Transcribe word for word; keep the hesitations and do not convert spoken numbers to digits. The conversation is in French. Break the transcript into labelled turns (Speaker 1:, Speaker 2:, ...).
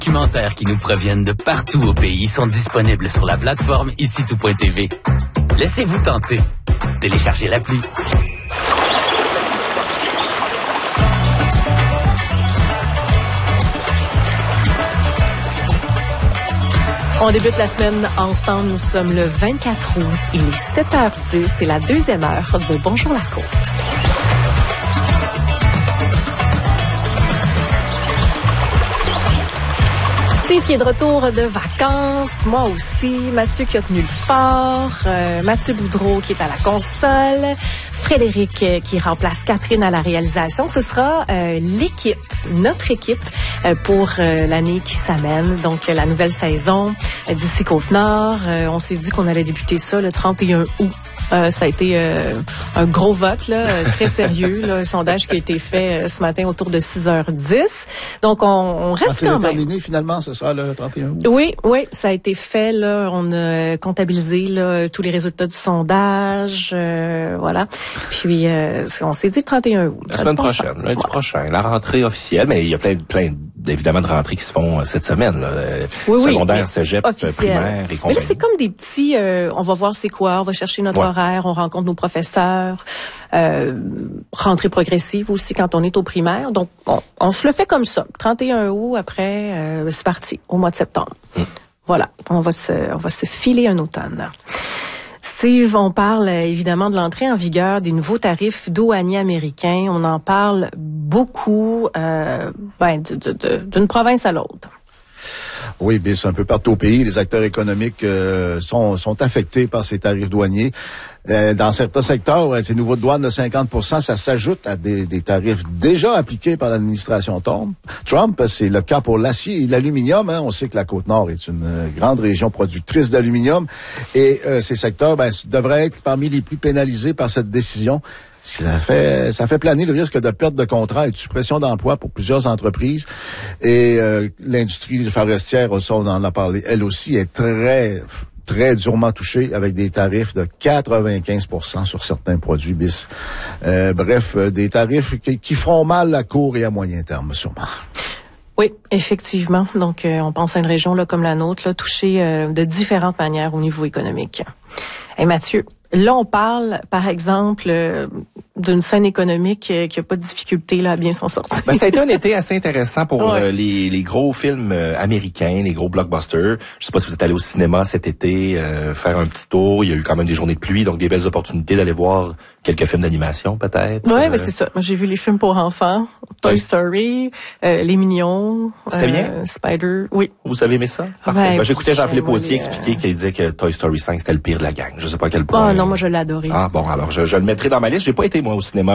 Speaker 1: Documentaires qui nous proviennent de partout au pays sont disponibles sur la plateforme ici tout point t v. Laissez-vous tenter. Téléchargez l'appli.
Speaker 2: On débute la semaine ensemble. Nous sommes le vingt-quatre août. Il est sept heures dix. C'est la deuxième heure de Bonjour la Côte. Steve qui est de retour de vacances, moi aussi, Mathieu qui a tenu le fort, euh, Mathieu Boudreau qui est à la console, Frédéric euh, qui remplace Catherine à la réalisation. Ce sera euh, l'équipe, notre équipe euh, pour euh, l'année qui s'amène, donc euh, la nouvelle saison euh, d'ici Côte-Nord. Euh, on s'est dit qu'on allait débuter ça le trente et un août. Euh, ça a été euh, un gros vote, là, euh, très sérieux, là, un sondage qui a été fait euh, ce matin autour de six heures dix. Donc, on, on reste quand, quand même.
Speaker 3: Terminé, finalement, ce sera le trente et un août.
Speaker 2: Oui, oui, ça a été fait. Là, on a comptabilisé là, tous les résultats du sondage, euh, voilà. Puis, euh, on s'est dit le trente et un août.
Speaker 4: La semaine prochaine, lundi ouais. prochain, la rentrée officielle, mais il y a plein, plein évidemment de rentrées qui se font cette semaine. Là.
Speaker 2: Oui, oui,
Speaker 4: secondaire, cégep,
Speaker 2: officiel.
Speaker 4: Primaire et compagnie.
Speaker 2: Mais là, c'est comme des petits. Euh, on va voir c'est quoi, on va chercher notre
Speaker 4: ouais.
Speaker 2: horaire. On rencontre nos professeurs, euh, rentrée progressive aussi quand on est au primaire. Donc, on, on se le fait comme ça. trente et un août, après, euh, c'est parti, au mois de septembre. Mm. Voilà, on va se, on va se filer un automne. Steve, on parle évidemment de l'entrée en vigueur des nouveaux tarifs douaniers américains. On en parle beaucoup, euh, ben, de, de, de, d'une province à l'autre.
Speaker 3: Oui, bien, c'est un peu partout au pays. Les acteurs économiques euh, sont, sont affectés par ces tarifs douaniers. Euh, dans certains secteurs, ouais, ces nouveaux douanes de cinquante pour cent, ça s'ajoute à des, des tarifs déjà appliqués par l'administration Trump. C'est le cas pour l'acier et l'aluminium. Hein. On sait que la Côte-Nord est une euh, grande région productrice d'aluminium. Et euh, ces secteurs ben, devraient être parmi les plus pénalisés par cette décision. Ça fait, ça fait planer le risque de perte de contrats et de suppression d'emplois pour plusieurs entreprises. Et euh, l'industrie forestière, on en a parlé, elle aussi est très, très durement touchée avec des tarifs de quatre-vingt-quinze pour cent sur certains produits bis. Euh, bref, des tarifs qui, qui feront mal à court et à moyen terme, sûrement.
Speaker 2: Oui, effectivement. Donc, euh, on pense à une région là comme la nôtre, là, touchée euh, de différentes manières au niveau économique. Et Mathieu, là, on parle, par exemple, euh, d'une scène économique euh, qui n'a pas de difficulté là, à bien s'en sortir.
Speaker 4: Ben, ça a été un été assez intéressant pour
Speaker 2: ouais.
Speaker 4: euh, les, les gros films euh, américains, les gros blockbusters. Je sais pas si vous êtes allé au cinéma cet été, euh, faire un petit tour. Il y a eu quand même des journées de pluie, donc des belles opportunités d'aller voir quelques films d'animation, peut-être.
Speaker 2: Oui,
Speaker 4: euh...
Speaker 2: ben c'est ça. Moi, j'ai vu les films pour enfants, Toy oui. Story, euh, Les Mignons,
Speaker 4: C'était
Speaker 2: euh,
Speaker 4: bien?
Speaker 2: Spider, oui.
Speaker 4: Vous avez aimé ça? Parfait.
Speaker 2: Ben,
Speaker 4: ben, j'écoutais Jean-Philippe Autier
Speaker 2: euh...
Speaker 4: expliquer qu'il disait que Toy Story cinq, c'était le pire de la gang. Je sais pas à quel point.
Speaker 2: Ah non, moi, je l'ai adoré.
Speaker 4: Ah bon, alors je, je le mettrai dans ma liste. J'ai pas été, moi, au cinéma